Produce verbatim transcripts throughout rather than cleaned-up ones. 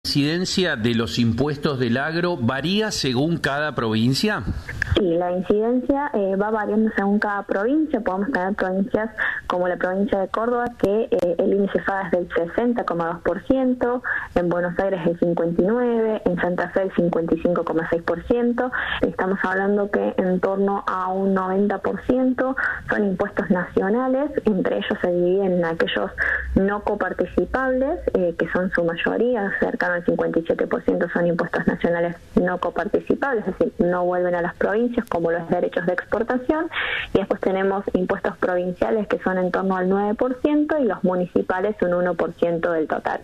¿La incidencia de los impuestos del agro varía según cada provincia? Sí, la incidencia eh, va variando según cada provincia. Podemos tener provincias como la provincia de Córdoba que eh, el índice FADA es del sesenta coma dos por ciento, en Buenos Aires el cincuenta y nueve por ciento, en Santa Fe el cincuenta y cinco coma seis por ciento. Estamos hablando que en torno a un noventa por ciento son impuestos nacionales, entre ellos se dividen en aquellos no coparticipables, eh, que son su mayoría, cercano al cincuenta y siete por ciento son impuestos nacionales no coparticipables, es decir, no vuelven a las provincias como los derechos de exportación, y después tenemos impuestos provinciales que son en torno al nueve por ciento y los municipales un uno por ciento del total.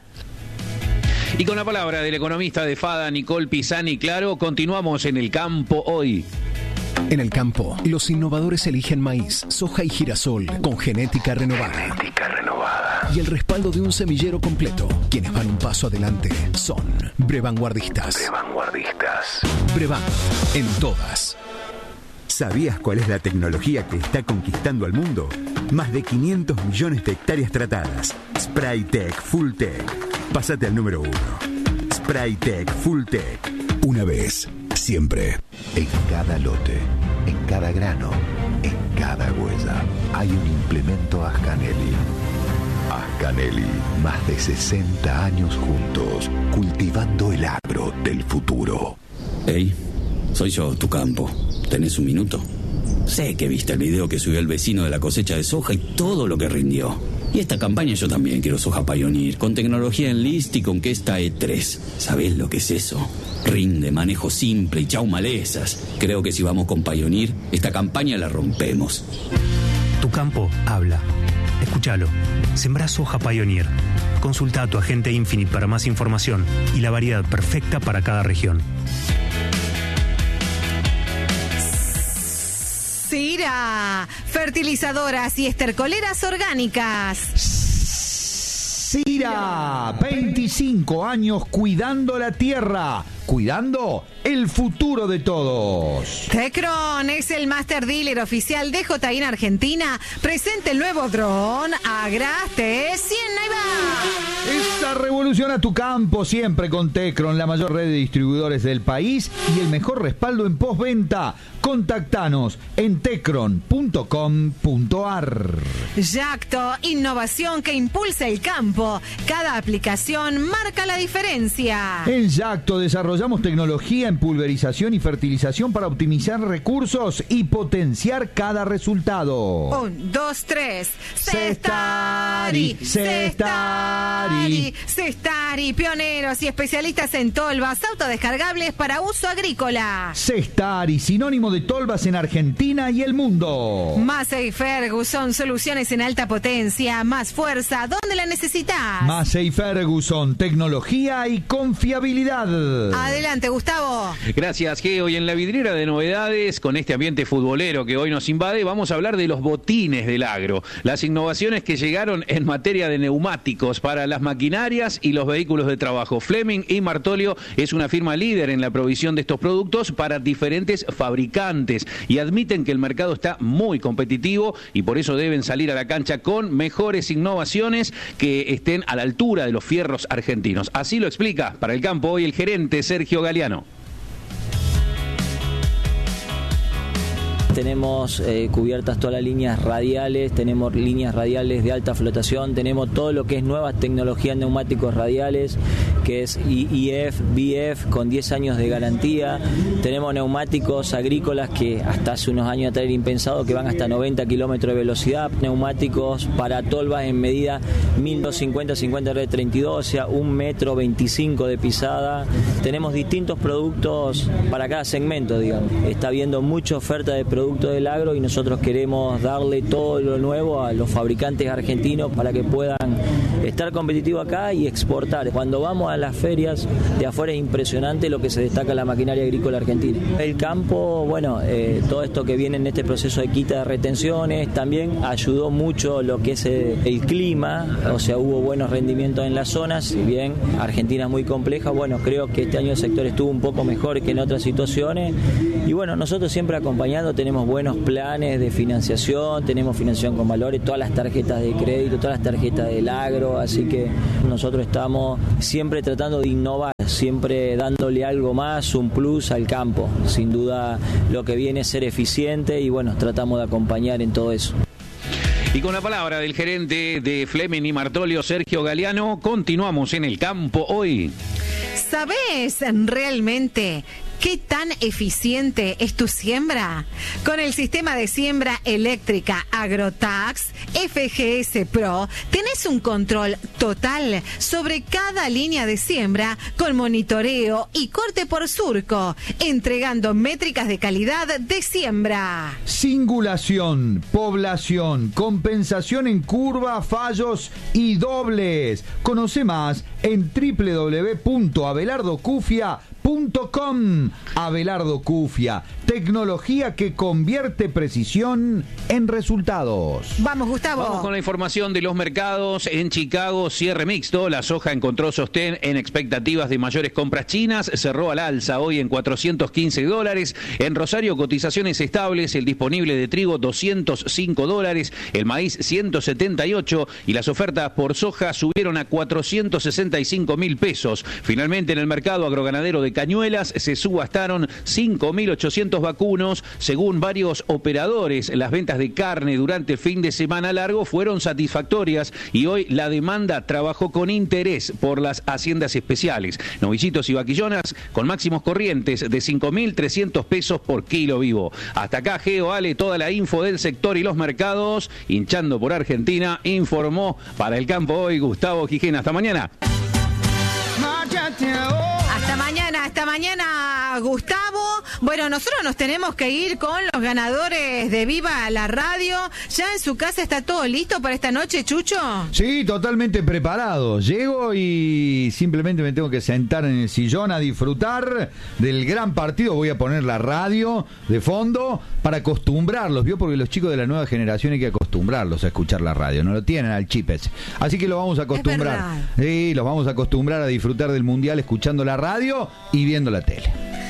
Y con la palabra del economista de FADA, Nicole Pisani, claro, continuamos en el campo hoy. En el campo, los innovadores eligen maíz, soja y girasol con genética renovada. Genética renovada. Y el respaldo de un semillero completo. Quienes van un paso adelante son Brevanguardistas. Brevanguardistas. Brevan, en todas. ¿Sabías cuál es la tecnología que está conquistando al mundo? Más de quinientos millones de hectáreas tratadas. Spraytec Fulltech. Pásate al número uno. Spraytec Fulltech. Una vez, siempre. En cada lote, en cada grano, en cada huella, hay un implemento Ascanelli. Ascanelli, más de sesenta años juntos, cultivando el agro del futuro. Hey, soy yo, tu campo. ¿Tenés un minuto? Sé que viste el video que subió el vecino de la cosecha de soja y todo lo que rindió. Y esta campaña yo también quiero Soja Pioneer, con tecnología Enlist y con Questa E tres. ¿Sabés lo que es eso? Rinde, manejo simple y chau malezas. Creo que si vamos con Pioneer, esta campaña la rompemos. Tu campo habla. Escúchalo. Sembrá soja Pioneer. Consulta a tu agente Infinite para más información y la variedad perfecta para cada región. Sira, fertilizadoras y estercoleras orgánicas. Sira, veinticinco años cuidando la tierra, cuidando el futuro de todos. Tecron es el master dealer oficial de J I en Argentina. Presente el nuevo dron Agra T cien. Ahí va. Esa revoluciona tu campo siempre con Tecron, la mayor red de distribuidores del país y el mejor respaldo en postventa. Contactanos en tecron punto com punto ar. Yacto, innovación que impulsa el campo. Cada aplicación marca la diferencia. En Yacto desarrollamos tecnología en pulverización y fertilización para optimizar recursos y potenciar cada resultado. Un, dos, tres. Cestari, Cestari. Cestari, pioneros y especialistas en tolvas autodescargables para uso agrícola. Cestari, sinónimo de tolvas en Argentina y el mundo. Massey Ferguson, soluciones en alta potencia, más fuerza, ¿dónde la necesitas? Massey Ferguson, tecnología y confiabilidad. Adelante, Gustavo. Gracias, Geo. Y en la vidriera de novedades, con este ambiente futbolero que hoy nos invade, vamos a hablar de los botines del agro. Las innovaciones que llegaron en materia de neumáticos para las maquinarias y los vehículos de trabajo. Fleming y Martolio es una firma líder en la provisión de estos productos para diferentes fabricantes y admiten que el mercado está muy competitivo y por eso deben salir a la cancha con mejores innovaciones que estén a la altura de los fierros argentinos. Así lo explica para el campo hoy el gerente Sergio Galeano. Tenemos eh, cubiertas todas las líneas radiales, tenemos líneas radiales de alta flotación, tenemos todo lo que es nuevas tecnologías neumáticos radiales, que es I F, B F, con diez años de garantía. Tenemos neumáticos agrícolas que hasta hace unos años atrás era impensado, que van hasta noventa kilómetros de velocidad. Neumáticos para tolvas en medida mil doscientos cincuenta cincuenta R treinta y dos, o sea, un metro veinticinco de pisada. Tenemos distintos productos para cada segmento, digamos. Está habiendo mucha oferta de productos del agro y nosotros queremos darle todo lo nuevo a los fabricantes argentinos para que puedan estar competitivos acá y exportar. Cuando vamos a las ferias de afuera es impresionante lo que se destaca en la maquinaria agrícola argentina. El campo, bueno, eh, todo esto que viene en este proceso de quita de retenciones, también ayudó mucho lo que es el, el clima, o sea, hubo buenos rendimientos en las zonas, si bien Argentina es muy compleja, bueno, creo que este año el sector estuvo un poco mejor que en otras situaciones y bueno, nosotros siempre acompañando tenemos tenemos buenos planes de financiación, tenemos financiación con valores, todas las tarjetas de crédito, todas las tarjetas del agro, así que nosotros estamos siempre tratando de innovar, siempre dándole algo más, un plus al campo. Sin duda lo que viene es ser eficiente y bueno, tratamos de acompañar en todo eso. Y con la palabra del gerente de Fleming y Martolio, Sergio Galeano, continuamos en el campo hoy. ¿Sabés realmente qué tan eficiente es tu siembra? Con el sistema de siembra eléctrica Agrotax F G S Pro tenés un control total sobre cada línea de siembra con monitoreo y corte por surco, entregando métricas de calidad de siembra. Singulación, población, compensación en curva, fallos y dobles. Conoce más en doble u doble u doble u punto abelardo cufia punto com. Abelardo Cufia, tecnología que convierte precisión en resultados. Vamos, Gustavo. Vamos con la información de los mercados. En Chicago, cierre mixto. La soja encontró sostén en expectativas de mayores compras chinas. Cerró al alza hoy en cuatrocientos quince dólares. En Rosario, cotizaciones estables. El disponible de trigo, doscientos cinco dólares. El maíz, ciento setenta y ocho. Y las ofertas por soja subieron a cuatrocientos sesenta y cinco mil pesos. Finalmente, en el mercado agroganadero de Cañuelas, se subastaron cinco mil ochocientos vacunos. Según varios operadores, las ventas de carne durante el fin de semana largo fueron satisfactorias y hoy la demanda trabajó con interés por las haciendas especiales. Novicitos y vaquillonas con máximos corrientes de cinco mil trescientos pesos por kilo vivo. Hasta acá, Geo, Ale, toda la info del sector y los mercados. Hinchando por Argentina, informó para el campo hoy Gustavo Quijena. Hasta mañana. Hasta mañana, hasta mañana, Gustavo. Bueno, nosotros nos tenemos que ir con los ganadores de Viva la Radio. ¿Ya en su casa está todo listo para esta noche, Chucho? Sí, totalmente preparado. Llego y simplemente me tengo que sentar en el sillón a disfrutar del gran partido. Voy a poner la radio de fondo para acostumbrarlos, ¿vio? Porque los chicos de la nueva generación hay que acostumbrarlos a escuchar la radio. No lo tienen al chip ese. Así que los vamos a acostumbrar. Sí, los vamos a acostumbrar a disfrutar del Mundial escuchando la radio y viendo la tele.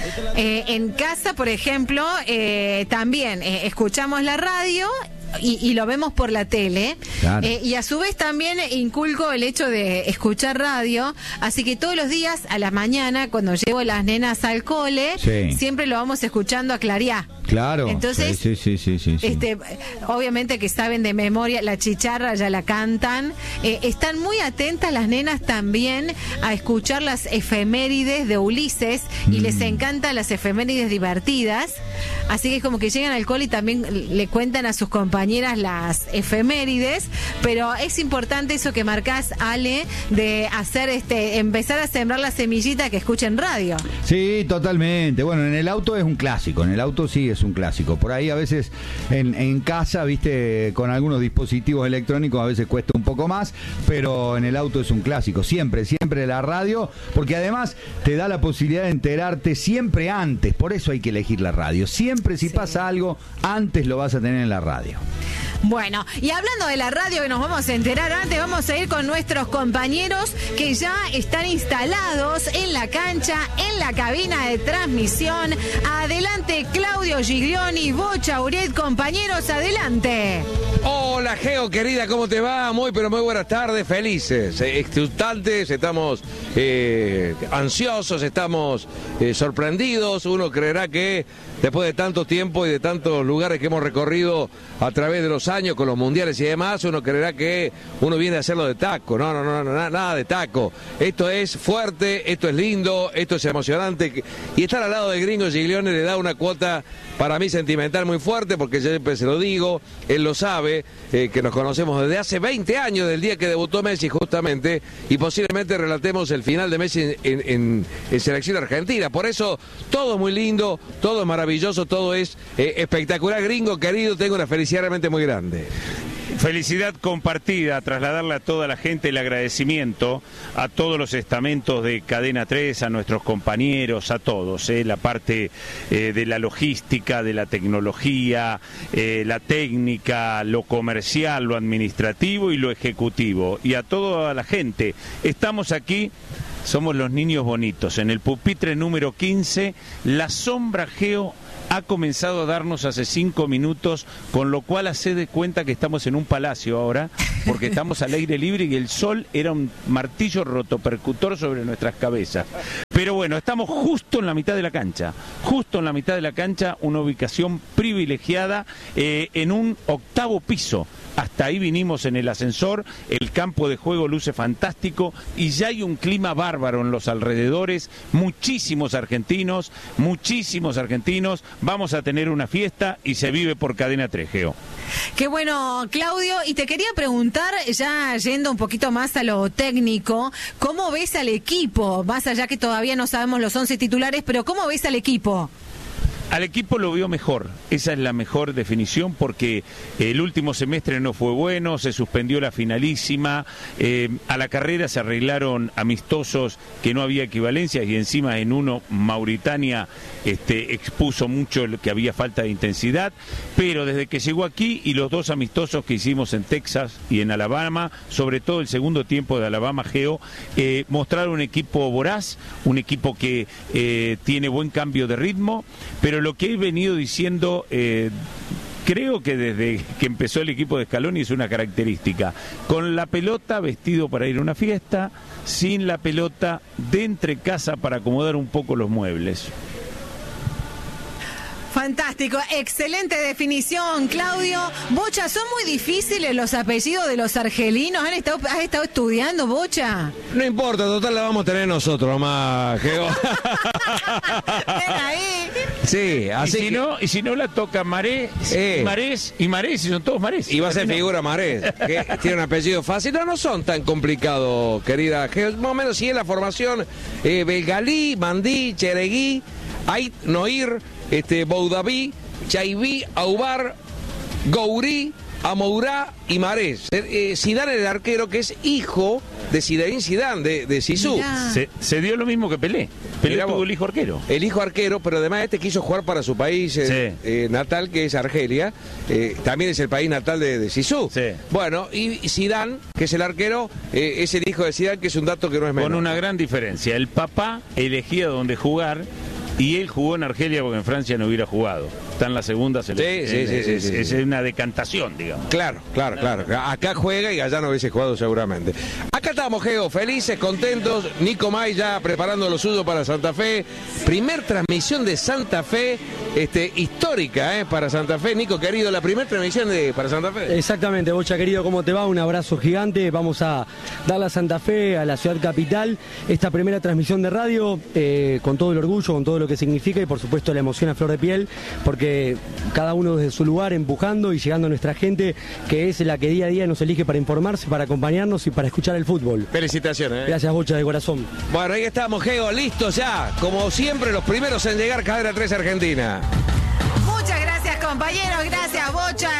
Eh, en casa, por ejemplo, eh, también eh, escuchamos la radio y, y lo vemos por la tele. Claro. Eh, y a su vez también inculco el hecho de escuchar radio. Así que todos los días a la mañana, cuando llevo a las nenas al cole, sí, siempre lo vamos escuchando a Clariá. Claro. Entonces, sí, sí, sí, sí, sí. Este, obviamente que saben de memoria, la chicharra ya la cantan. Eh, están muy atentas las nenas también a escuchar las efemérides de Ulises y mm. les encantan las efemérides divertidas. Así que es como que llegan al cole y también le cuentan a sus compañeras las efemérides. Pero es importante eso que marcás, Ale, de hacer este, empezar a sembrar la semillita que escuchen radio. Sí, totalmente. Bueno, en el auto es un clásico. En el auto sí es un clásico. Por ahí a veces en, en casa, viste, con algunos dispositivos electrónicos a veces cuesta un poco más, pero en el auto es un clásico. Siempre, siempre la radio, porque además te da la posibilidad de enterarte siempre antes. Por eso hay que elegir la radio. Siempre si sí. pasa algo, antes lo vas a tener en la radio. Bueno, y hablando de la radio que nos vamos a enterar antes, vamos a ir con nuestros compañeros que ya están instalados en la cancha, en la cabina de transmisión. Adelante, Claudio Giglioni, Bocha Uret, compañeros, adelante. Hola, Geo, querida, ¿cómo te va? Muy, pero muy buenas tardes, felices, exultantes, estamos eh, ansiosos, estamos eh, sorprendidos. Uno creerá que después de tanto tiempo y de tantos lugares que hemos recorrido a través de los años con los mundiales y demás, uno creerá que uno viene a hacerlo de taco. No, no, no, no, nada de taco. Esto es fuerte, esto es lindo, esto es emocionante. Y estar al lado de Gringo Giglioni le da una cuota para mí sentimental muy fuerte, porque yo siempre se lo digo, él lo sabe, eh, que nos conocemos desde hace veinte años, del día que debutó Messi justamente, y posiblemente relatemos el final de Messi en, en, en, en selección argentina. Por eso todo es muy lindo, todo es maravilloso, todo es eh, espectacular. Gringo, querido, tengo una felicidad realmente muy grande. Felicidad compartida, trasladarle a toda la gente el agradecimiento, a todos los estamentos de Cadena tres, a nuestros compañeros, a todos, eh, la parte eh, de la logística, de la tecnología, eh, la técnica, lo comercial, lo administrativo y lo ejecutivo, y a toda la gente. Estamos aquí, somos los niños bonitos, en el pupitre número quince, La Sombra Geo ha comenzado a darnos hace cinco minutos, con lo cual hace de cuenta que estamos en un palacio ahora, porque estamos al aire libre y el sol era un martillo rotopercutor sobre nuestras cabezas. Pero bueno, estamos justo en la mitad de la cancha, justo en la mitad de la cancha, una ubicación privilegiada eh, en un octavo piso. Hasta ahí vinimos en el ascensor, el campo de juego luce fantástico y ya hay un clima bárbaro en los alrededores, muchísimos argentinos, muchísimos argentinos, vamos a tener una fiesta y se vive por Cadena tres, Geo. Qué bueno, Claudio, y te quería preguntar, ya yendo un poquito más a lo técnico, ¿cómo ves al equipo? Más allá que todavía no sabemos los once titulares, pero ¿cómo ves al equipo? Al equipo lo vio mejor, esa es la mejor definición, porque el último semestre no fue bueno, se suspendió la finalísima, eh, a la carrera se arreglaron amistosos que no había equivalencias y encima en uno Mauritania este, expuso mucho que había falta de intensidad, pero desde que llegó aquí y los dos amistosos que hicimos en Texas y en Alabama, sobre todo el segundo tiempo de Alabama, Geo, eh, mostraron un equipo voraz, un equipo que eh, tiene buen cambio de ritmo, pero lo que he venido diciendo, eh, creo que desde que empezó el equipo de Scaloni es una característica. Con la pelota vestido para ir a una fiesta, sin la pelota de entre casa para acomodar un poco los muebles. Fantástico, excelente definición, Claudio. Bocha, son muy difíciles los apellidos de los argelinos. ¿Han estado, ¿Has estado estudiando, Bocha? No importa, total la vamos a tener nosotros nomás, Geo. Ven ahí. Sí, así y si que... no, y si no la toca Marés, eh. y Marés, y Marés, y son todos Marés. Y va a ser figura Marés, que tiene un apellido fácil. No, no son tan complicados, querida Geo. Más o menos sí es la formación. Eh, Belgalí, Mandí, Cheregui, Ait Noir, este, Boudaví, Chaibí, Aubar, Gourí, Amourá y Marés. Eh, Zidane, el arquero, que es hijo de Zinedine Zidane, de, de Zizou. Se, se dio lo mismo que Pelé. Pelé Mirá tuvo vos, el hijo arquero. El hijo arquero, pero además este quiso jugar para su país eh, Sí. eh, natal, que es Argelia. Eh, también es el país natal de, de Zizou. Sí. Bueno, y Zidane, que es el arquero, eh, es el hijo de Zidane, que es un dato que no es menor. Con una gran diferencia. El papá elegía dónde jugar y él jugó en Argelia porque en Francia no hubiera jugado. Está en la segunda selección. Sí, sí, sí, es, sí, es, sí, es sí. una decantación, digamos. Claro, claro, claro. Acá juega y allá no hubiese jugado seguramente. Acá estamos, Geo, felices, contentos. Nico May ya preparando lo suyo para Santa Fe. Primer transmisión de Santa Fe, este, histórica, ¿eh? Para Santa Fe. Nico, querido, la primera transmisión de para Santa Fe. Exactamente, Bocha, querido, ¿cómo te va? Un abrazo gigante. Vamos a darle a Santa Fe, a la ciudad capital, esta primera transmisión de radio, eh, con todo el orgullo, con todo lo que significa y por supuesto la emoción a flor de piel, porque cada uno desde su lugar empujando y llegando a nuestra gente, que es la que día a día nos elige para informarse, para acompañarnos y para escuchar el fútbol. Felicitaciones. ¿eh? Gracias, Bocha, de corazón. Bueno, ahí estamos, Geo, listos ya. Como siempre, los primeros en llegar, Cadena tres Argentina. Muchas gracias, compañeros. Gracias, Bocha.